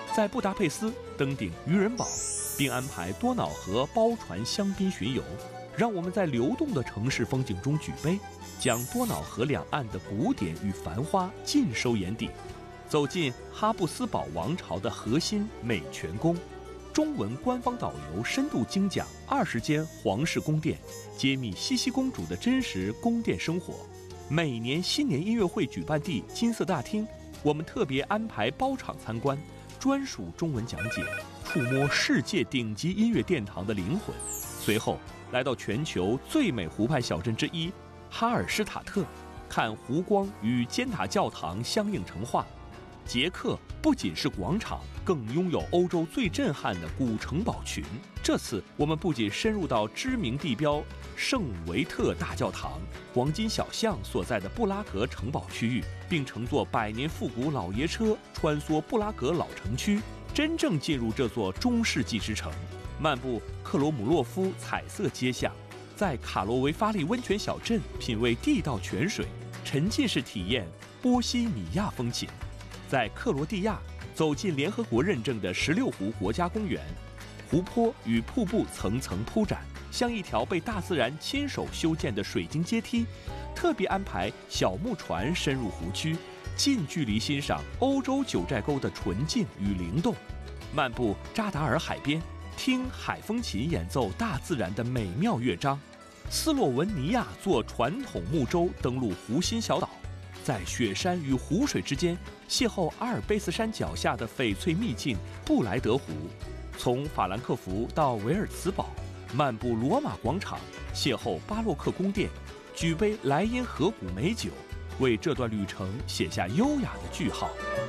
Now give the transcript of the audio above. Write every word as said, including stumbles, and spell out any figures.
在布达佩斯登顶渔人堡，并安排多瑙河包船香槟巡游，让我们在流动的城市风景中举杯，将多瑙河两岸的古典与繁花尽收眼底。走进哈布斯堡王朝的核心美泉宫，中文官方导游深度精讲二十间皇室宫殿，揭秘茜茜公主的真实宫殿生活。每年新年音乐会举办地金色大厅，我们特别安排包场参观，专属中文讲解，触摸世界顶级音乐殿堂的灵魂。随后来到全球最美湖畔小镇之一哈尔施塔特，看湖光与尖塔教堂相映成画。捷克不仅是广场，更拥有欧洲最震撼的古城堡群。这次我们不仅深入到知名地标圣维特大教堂、黄金小巷所在的布拉格城堡区域，并乘坐百年复古老爷车穿梭布拉格老城区，真正进入这座中世纪之城，漫步克罗姆洛夫彩色街巷，在卡罗维发利温泉小镇品味地道泉水，沉浸式体验波西米亚风情。在克罗地亚走进联合国认证的十六湖国家公园，湖泊与瀑布层层铺展，像一条被大自然亲手修建的水晶阶梯。特别安排小木船深入湖区，近距离欣赏欧洲九寨沟的纯净与灵动。漫步扎达尔海边，听海风琴演奏大自然的美妙乐章。斯洛文尼亚坐传统木舟登陆湖心小岛，在雪山与湖水之间邂逅阿尔卑斯山脚下的翡翠秘境布莱德湖。从法兰克福到维尔茨堡，漫步罗马广场，邂逅巴洛克宫殿，举杯莱茵河谷美酒，为这段旅程写下优雅的句号。